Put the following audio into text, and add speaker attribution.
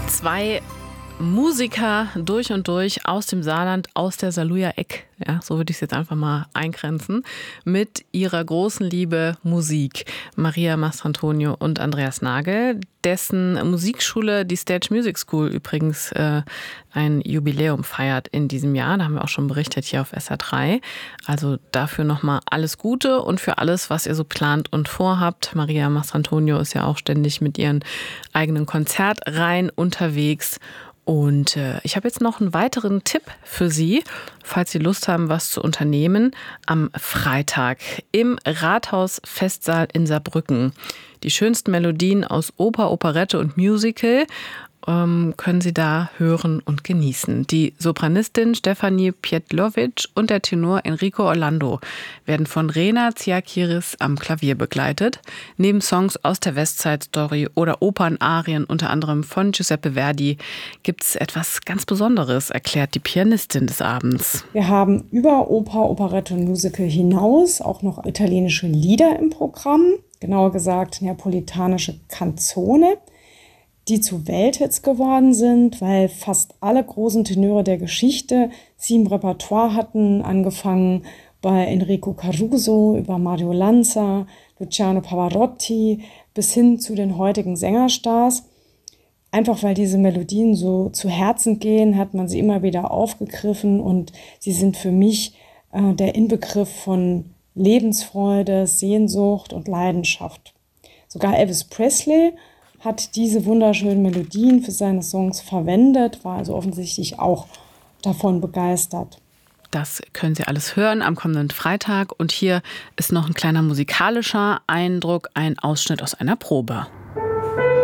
Speaker 1: Zwei Musiker durch und durch aus dem Saarland, aus der Saarlouer-Eck, ja, so würde ich es jetzt einfach mal eingrenzen, mit ihrer großen Liebe Musik. Maria Mastrantonio und Andreas Nagel, dessen Musikschule, die Stage Music School, übrigens ein Jubiläum feiert in diesem Jahr. Da haben wir auch schon berichtet hier auf SR3. Also dafür nochmal alles Gute und für alles, was ihr so plant und vorhabt. Maria Mastrantonio ist ja auch ständig mit ihren eigenen Konzertreihen unterwegs. Und ich habe jetzt noch einen weiteren Tipp für Sie, falls Sie Lust haben, was zu unternehmen. Am Freitag im Rathaus-Festsaal in Saarbrücken. Die schönsten Melodien aus Oper, Operette und Musical können Sie da hören und genießen. Die Sopranistin Stefanie Pietlovic und der Tenor Enrico Orlando werden von Rena Tsiakiris am Klavier begleitet. Neben Songs aus der West Side Story oder Opernarien, unter anderem von Giuseppe Verdi, gibt es etwas ganz Besonderes, erklärt die Pianistin des Abends.
Speaker 2: Wir haben über Oper, Operette und Musical hinaus auch noch italienische Lieder im Programm, genauer gesagt neapolitanische Canzone, die zu Welthits geworden sind, weil fast alle großen Tenöre der Geschichte sie im Repertoire hatten, angefangen bei Enrico Caruso, über Mario Lanza, Luciano Pavarotti bis hin zu den heutigen Sängerstars. Einfach weil diese Melodien so zu Herzen gehen, hat man sie immer wieder aufgegriffen und sie sind für mich der Inbegriff von Lebensfreude, Sehnsucht und Leidenschaft. Sogar Elvis Presley hat diese wunderschönen Melodien für seine Songs verwendet, war also offensichtlich auch davon begeistert.
Speaker 1: Das können Sie alles hören am kommenden Freitag. Und hier ist noch ein kleiner musikalischer Eindruck, ein Ausschnitt aus einer Probe.